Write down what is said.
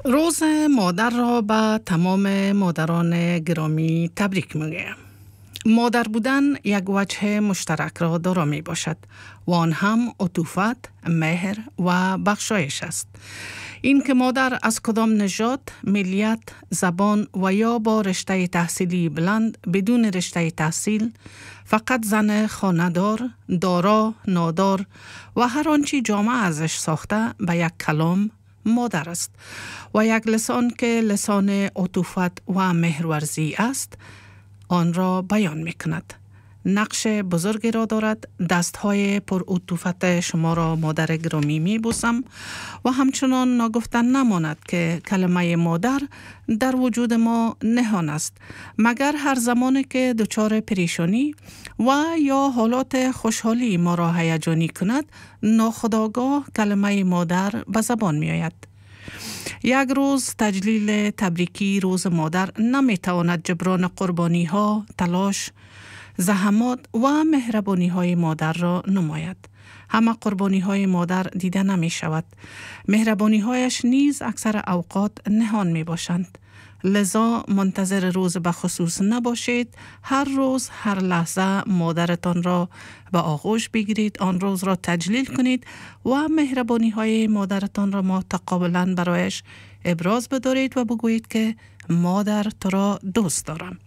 روز مادر را به تمام مادران گرامی تبریک میگویم. مادر بودن یک وجه مشترک را دارا می باشد و آن هم عطوفت، مهر و بخشایش است. این که مادر از کدام نژاد، ملیت، زبان و یا با رشته تحصیلی بلند بدون رشته تحصیل، فقط زن خانه‌دار، دارا، نادار و هر آنچه جامعه ازش ساخته به یک کلام مادر است و یک لسان که لسان عطوفت و مهرورزی است آن را بیان می کند. نقش بزرگی را دارد. دستهای پر عطوفت شما را مادر گرامی می بوسم و همچنان ناگفتن نماند که کلمه مادر در وجود ما نهان است، مگر هر زمانی که دچار پریشانی و یا حالات خوشحالی ما را هیجانی کند، ناخودآگاه کلمه مادر به زبان می آید. یک روز تجلیل تبریکی روز مادر نمی تواند جبران قربانی ها، تلاش، زحمات و مهربانی های مادر را نماید. همه قربانی های مادر دیده نمی شود. مهربانی هایش نیز اکثر اوقات نهان می باشند. لذا منتظر روز به خصوص نباشید. هر روز، هر لحظه مادرتان را به آغوش بگیرید، آن روز را تجلیل کنید و مهربانی های مادرتان را متقابلا برایش ابراز بدارید و بگویید که مادر تو را دوست دارم.